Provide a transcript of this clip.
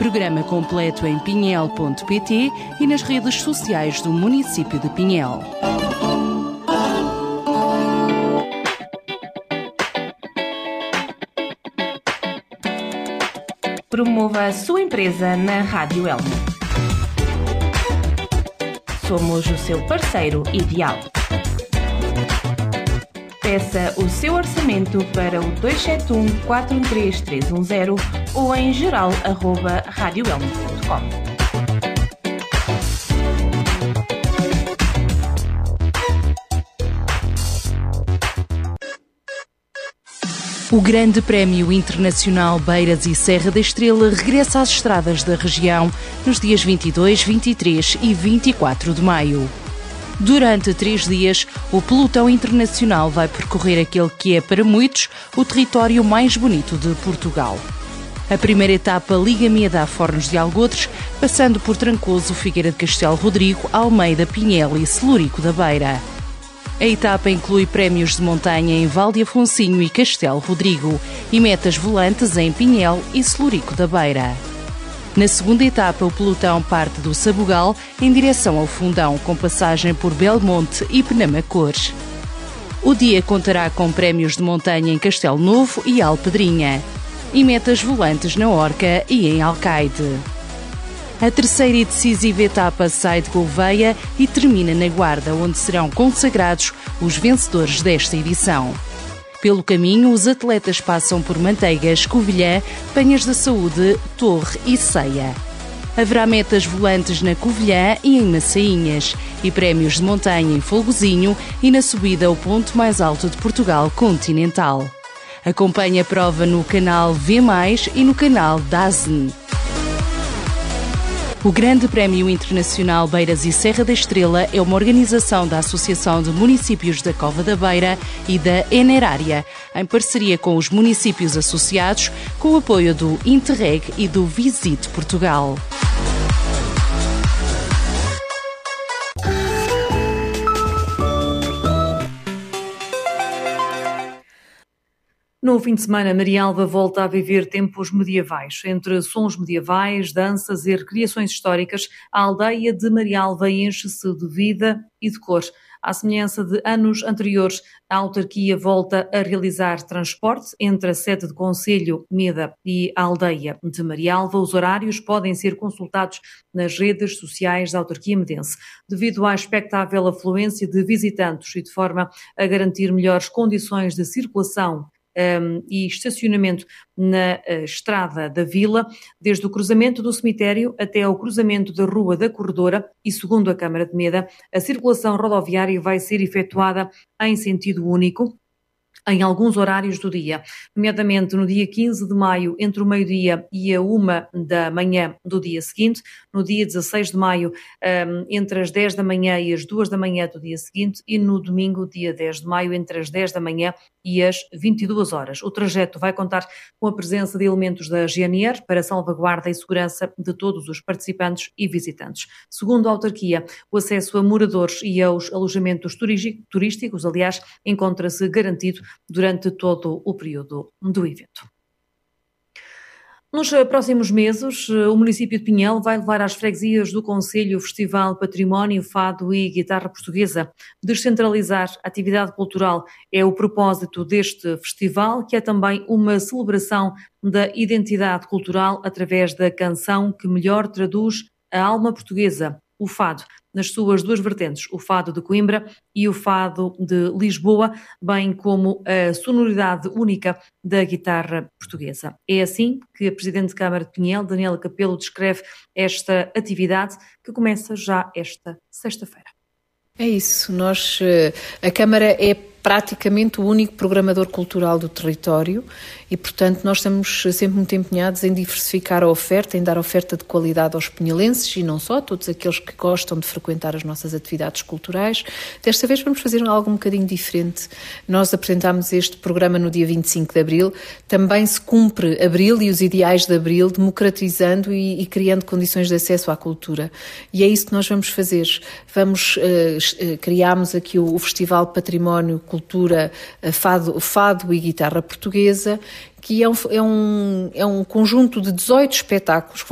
Programa completo em pinhel.pt e nas redes sociais do município de Pinhel. Promova a sua empresa na Rádio Elmo. Somos o seu parceiro ideal. Peça o seu orçamento para o 271-413-310 ou em geral@radioelmo.com. O Grande Prémio Internacional Beiras e Serra da Estrela regressa às estradas da região nos dias 22, 23 e 24 de maio. Durante 3 dias, o pelotão internacional vai percorrer aquele que é, para muitos, o território mais bonito de Portugal. A primeira etapa liga Meda a Fornos de Algodres, passando por Trancoso, Figueira de Castelo Rodrigo, Almeida, Pinhel e Celurico da Beira. A etapa inclui prémios de montanha em Val de Afonsinho e Castelo Rodrigo e metas volantes em Pinhel e Celurico da Beira. Na segunda etapa, o pelotão parte do Sabugal em direção ao Fundão, com passagem por Belmonte e Penamacores. O dia contará com prémios de montanha em Castelo Novo e Alpedrinha e metas volantes na Orca e em Alcaide. A terceira e decisiva etapa sai de Gouveia e termina na Guarda, onde serão consagrados os vencedores desta edição. Pelo caminho, os atletas passam por Manteigas, Covilhã, Penhas da Saúde, Torre e Ceia. Haverá metas volantes na Covilhã e em Massainhas e prémios de montanha em Folgozinho e na subida ao ponto mais alto de Portugal continental. Acompanhe a prova no canal V+, e no canal DAZN. O Grande Prémio Internacional Beiras e Serra da Estrela é uma organização da Associação de Municípios da Cova da Beira e da Enerária, em parceria com os municípios associados, com o apoio do Interreg e do Visite Portugal. No fim de semana, Marialva volta a viver tempos medievais. Entre sons medievais, danças e recriações históricas, a aldeia de Marialva enche-se de vida e de cor. À semelhança de anos anteriores, a autarquia volta a realizar transporte entre a sede de concelho, Meda, e a aldeia de Marialva. Os horários podem ser consultados nas redes sociais da autarquia medense. Devido à expectável afluência de visitantes e de forma a garantir melhores condições de circulação e estacionamento na estrada da vila, desde o cruzamento do cemitério até ao cruzamento da Rua da Corredora e, segundo a Câmara de Meda, a circulação rodoviária vai ser efetuada em sentido único em alguns horários do dia, nomeadamente no dia 15 de maio, entre o meio-dia e a 1 da manhã do dia seguinte, no dia 16 de maio, entre as 10 da manhã e as 2 da manhã do dia seguinte, e no domingo, dia 10 de maio, entre as 10 da manhã e as 22 horas. O trajeto vai contar com a presença de elementos da GNR para salvaguarda e segurança de todos os participantes e visitantes. Segundo a autarquia, o acesso a moradores e aos alojamentos turísticos, aliás, encontra-se garantido durante todo o período do evento. Nos próximos meses, o município de Pinhel vai levar às freguesias do concelho o Festival Património, Fado e Guitarra Portuguesa. Descentralizar a atividade cultural é o propósito deste festival, que é também uma celebração da identidade cultural através da canção que melhor traduz a alma portuguesa, o fado, nas suas duas vertentes, o fado de Coimbra e o fado de Lisboa, bem como a sonoridade única da guitarra portuguesa. É assim que a Presidente de Câmara de Pinhel, Daniela Capelo, descreve esta atividade que começa já esta sexta-feira. É isso, a Câmara é praticamente o único programador cultural do território e, portanto, nós estamos sempre muito empenhados em diversificar a oferta, em dar oferta de qualidade aos pinhelenses e não só, a todos aqueles que gostam de frequentar as nossas atividades culturais. Desta vez vamos fazer algo um bocadinho diferente. Nós apresentámos este programa no dia 25 de Abril, também se cumpre Abril e os ideais de Abril, democratizando e criando condições de acesso à cultura. E é isso que nós vamos fazer. Criámos aqui o Festival Património, Cultura, Fado e Guitarra Portuguesa, que é um conjunto de 18 espetáculos